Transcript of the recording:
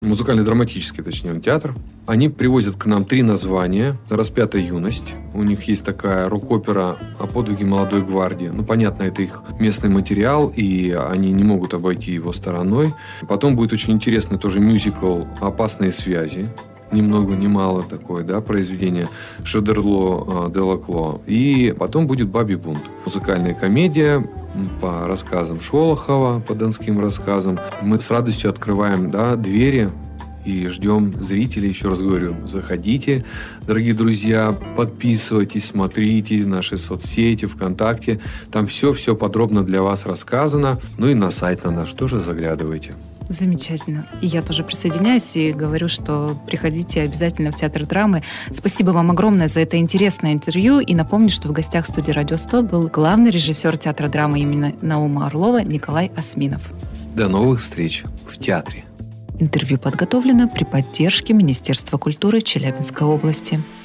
Музыкально-драматический, точнее, театр. Они привозят к нам 3 названия. «Распятая юность». У них есть такая рок-опера о подвиге молодой гвардии. Понятно, это их местный материал, и они не могут обойти его стороной. Потом будет очень интересный тоже мюзикл «Опасные связи». Ни много ни мало такое, произведение Шодерло Делакло. И потом будет «Бабий бунт». Музыкальная комедия по рассказам Шолохова, по донским рассказам. Мы с радостью открываем двери и ждем зрителей. Еще раз говорю, заходите, дорогие друзья, подписывайтесь, смотрите наши соцсети, ВКонтакте. Там все подробно для вас рассказано. И на сайт на наш тоже заглядывайте. Замечательно. И я тоже присоединяюсь и говорю, что приходите обязательно в Театр драмы. Спасибо вам огромное за это интересное интервью. И напомню, что в гостях студии «Радио 100» был главный режиссер Театра драмы имени Наума Орлова Николай Осминов. До новых встреч в театре. Интервью подготовлено при поддержке Министерства культуры Челябинской области.